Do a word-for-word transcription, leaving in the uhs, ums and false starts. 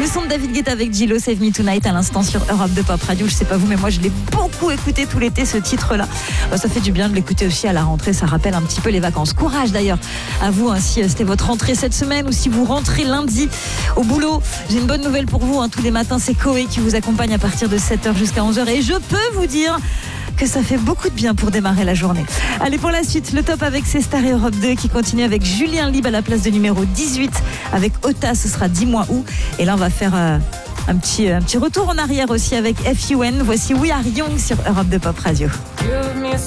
Le son de David Guetta avec Gillo, Save Me Tonight à l'instant sur Europe deux Pop Radio. Je sais pas vous, mais moi je l'ai beaucoup écouté tout l'été, ce titre-là. Ça fait du bien de l'écouter aussi à la rentrée, ça rappelle un petit peu les vacances. Courage d'ailleurs à vous, hein, si c'était votre rentrée cette semaine ou si vous rentrez lundi au boulot. J'ai une bonne nouvelle pour vous, hein. Tous les matins c'est Koé qui vous accompagne à partir de sept heures jusqu'à onze heures et je peux vous dire que ça fait beaucoup de bien pour démarrer la journée. Allez, pour la suite, le top avec ces stars et Europe deux qui continue avec Julien Lieb à la place de numéro dix-huit avec Ota, ce sera dix mois où. Et là on va faire euh, un, petit, un petit retour en arrière aussi avec F U N. Voici We Are Young sur Europe deux Pop Radio.